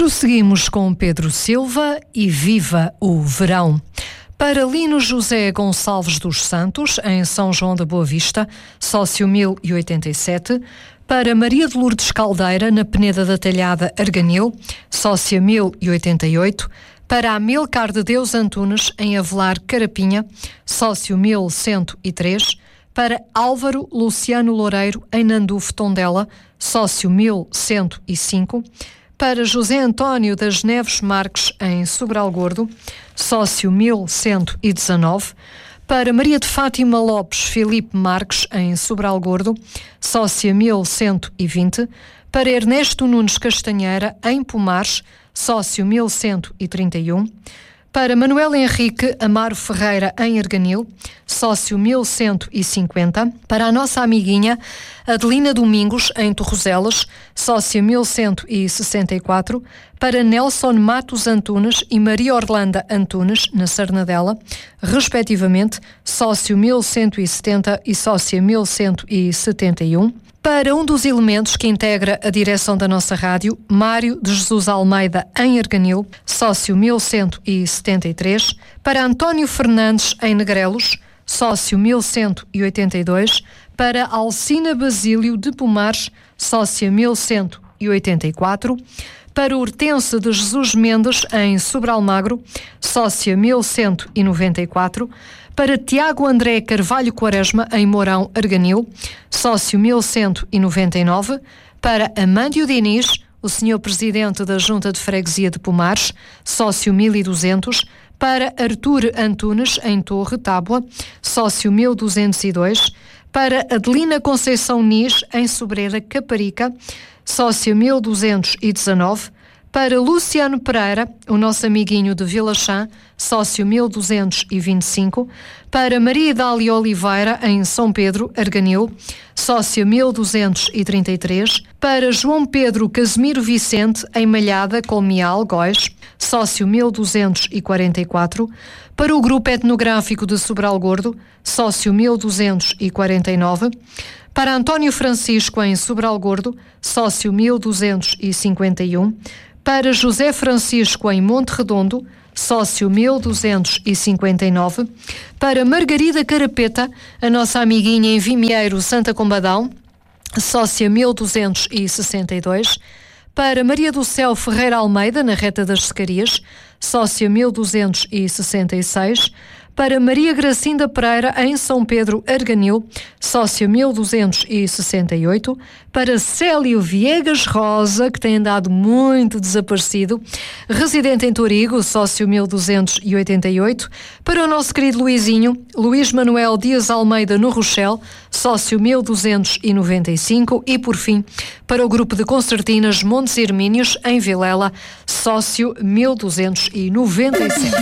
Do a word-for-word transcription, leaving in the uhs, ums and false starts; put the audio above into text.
Prosseguimos com Pedro Silva e Viva o Verão. Para Lino José Gonçalves dos Santos, em São João da Boa Vista, sócio mil e oitenta e sete. Para Maria de Lourdes Caldeira, na Peneda da Talhada, Arganil, sócia mil e oitenta e oito. Para Amilcar de Deus Antunes, em Avelar, Carapinha, sócio mil cento e três. Para Álvaro Luciano Loureiro, em Nandufo, Tondela, sócio mil cento e cinco. Para José António das Neves Marques, em Sobral Gordo, sócio mil cento e dezanove. Para Maria de Fátima Lopes Filipe Marques, em Sobral Gordo, sócia mil cento e vinte. Para Ernesto Nunes Castanheira, em Pomares, sócio mil cento e trinta e um. Para Manuel Henrique Amaro Ferreira, em Arganil, sócio mil cento e cinquenta. Para a nossa amiguinha Adelina Domingos, em Torrozelas, sócia mil cento e sessenta e quatro. Para Nelson Matos Antunes e Maria Orlanda Antunes, na Sarnadela, respectivamente, sócio mil cento e setenta e sócia mil cento e setenta e um. Para um dos elementos que integra a direção da nossa rádio, Mário de Jesus Almeida, em Arganil, sócio mil cento e setenta e três. Para António Fernandes, em Negrelos, sócio mil cento e oitenta e dois. Para Alcina Basílio de Pomares, sócia mil cento e oitenta e quatro. Para Hortense de Jesus Mendes, em Sobralmagro, sócia mil cento e noventa e quatro. Para Tiago André Carvalho Quaresma, em Mourão, Arganil, sócio mil cento e noventa e nove. Para Amândio Diniz, o senhor Presidente da Junta de Freguesia de Pomares, sócio mil e duzentos. Para Artur Antunes, em Torre, Tábua, sócio mil duzentos e dois. Para Adelina Conceição Nis, em Sobreda, Caparica, sócio mil duzentos e dezanove. Para Luciano Pereira, o nosso amiguinho de Vila Chã, sócio mil duzentos e vinte e cinco. Para Maria Dália Oliveira, em São Pedro, Arganil, sócio mil duzentos e trinta e três. Para João Pedro Casimiro Vicente, em Malhada, Colmeal, Góis, sócio mil duzentos e quarenta e quatro. Para o Grupo Etnográfico de Sobral Gordo, sócio mil duzentos e quarenta e nove. Para António Francisco, em Sobral Gordo, sócio mil duzentos e cinquenta e um. Para José Francisco, em Monte Redondo, sócio mil duzentos e cinquenta e nove. Para Margarida Carapeta, a nossa amiguinha em Vimieiro, Santa Combadão, sócia mil duzentos e sessenta e dois. Para Maria do Céu Ferreira Almeida, na Reta das Secarias, sócia mil duzentos e sessenta e seis. Para Maria Gracinda Pereira, em São Pedro, Arganil, sócia mil duzentos e sessenta e oito. Para Célio Viegas Rosa, que tem andado muito desaparecido, residente em Torigo, sócio mil duzentos e oitenta e oito. Para o nosso querido Luizinho, Luís Manuel Dias Almeida, no Rochel, sócio mil duzentos e noventa e cinco. E, por fim, para o grupo de concertinas Montes Hermínios, em Vilela, sócio mil duzentos e noventa e sete.